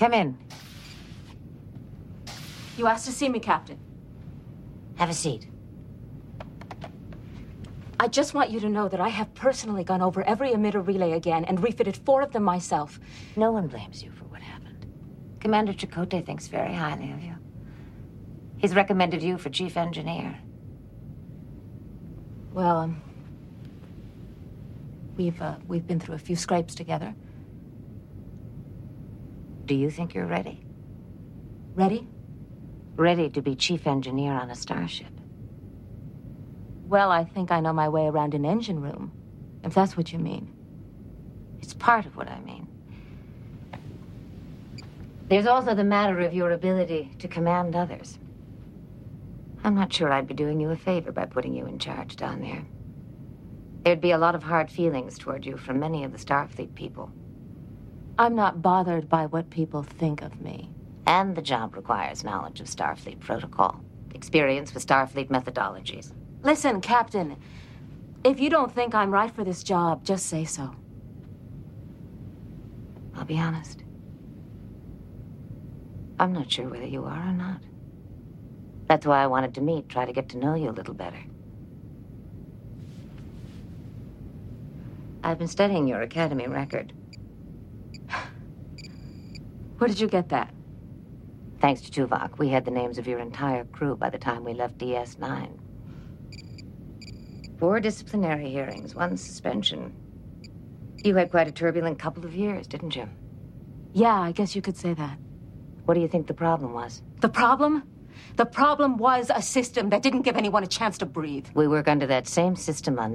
Come in. You asked to see me, Captain. Have a seat. I just want you to know that I have personally gone over every emitter relay again and refitted 4 of them myself. No one blames you for what happened. Commander Chakotay thinks very highly of you. He's recommended you for chief engineer. Well, we've been through a few scrapes together. Do you think you're ready? Ready? Ready to be chief engineer on a starship? Well, I think I know my way around an engine room, if that's what you mean. It's part of what I mean. There's also the matter of your ability to command others. I'm not sure I'd be doing you a favor by putting you in charge down there. There'd be a lot of hard feelings toward you from many of the Starfleet people. I'm not bothered by what people think of me. And the job requires knowledge of Starfleet protocol, experience with Starfleet methodologies. Listen, Captain, if you don't think I'm right for this job, just say so. I'll be honest. I'm not sure whether you are or not. That's why I wanted to meet, try to get to know you a little better. I've been studying your Academy record. Where did you get that? Thanks to Tuvok, we had the names of your entire crew by the time we left DS9. 4 disciplinary hearings, 1 suspension. You had quite a turbulent couple of years, didn't you? Yeah, I guess you could say that. What do you think the problem was? The problem? The problem was a system that didn't give anyone a chance to breathe. We work under that same system on